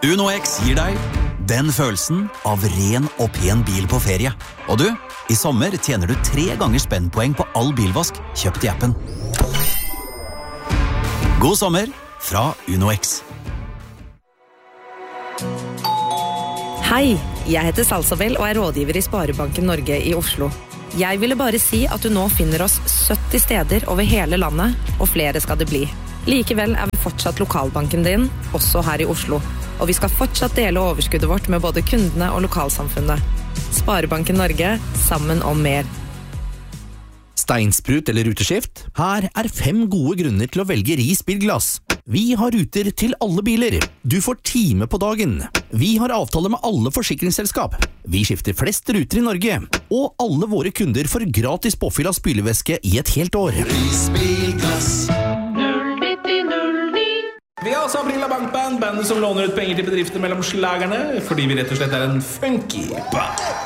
Uno X gir deg den følelsen av ren og pen bil på ferie. Og du, i sommer tjener du 3 ganger spennpoeng på all bilvask kjøpt i appen. God sommer fra Uno X. Hei, jeg heter Salsabel og er rådgiver i Sparebanken Norge i Oslo. Jeg ville bare si at du nå finner oss 70 steder over hele landet, og flere skal det bli. Likevel er vi fortsatt lokalbanken din, også her i Oslo. Og vi skal fortsatt dele overskuddet vårt med både kundene og lokalsamfunnet. Sparebanken Norge, sammen om mer. Steinsprut eller ruteskift? Her er 5 gode grunner til å velge Ris bilglass. Vi har ruter til alle biler. Du får time på dagen. Vi har avtale med alle forsikringsselskap. Vi skifter flest ruter i Norge. Og alle våre kunder får gratis påfyll av spylevæske i et helt år. Ris bilglass. 09009. Vi har også Aprila Bankband, bandet som låner ut penger til bedrifter mellom slagerne, fordi vi rett og slett er en funky band.